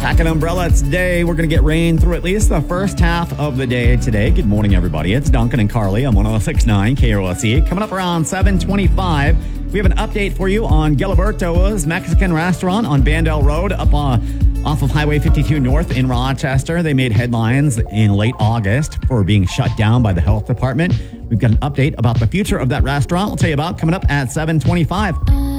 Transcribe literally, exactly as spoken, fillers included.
Pack an umbrella today. We're going to get rain through at least the first half of the day today. Good morning, everybody. It's Duncan and Carly on one oh six point nine K R O S E. Coming up around seven twenty-five, we have an update for you on Giliberto's Mexican restaurant on Bandel Road up on, off of Highway fifty-two North in Rochester. They made headlines in late August for being shut down by the health department. We've got an update about the future of that restaurant. We'll tell you about coming up at seven twenty-five.